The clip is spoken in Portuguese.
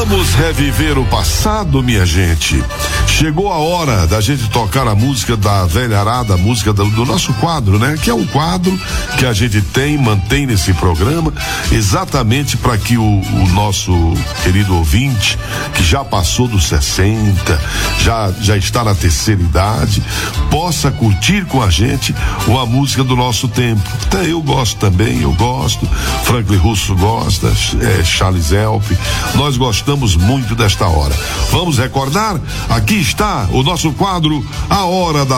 Vamos reviver o passado, minha gente. Chegou a hora da gente tocar a música da velharada, a música do nosso quadro, né? Que é um quadro que a gente mantém nesse programa, exatamente para que o nosso querido ouvinte, que já passou dos 60, já está na terceira idade, possa curtir com a gente uma música do nosso tempo. Até eu gosto também, Franklin Russo gosta, Charles Elf, nós gostamos muito desta hora. Vamos recordar? Aqui está o nosso quadro, A Hora da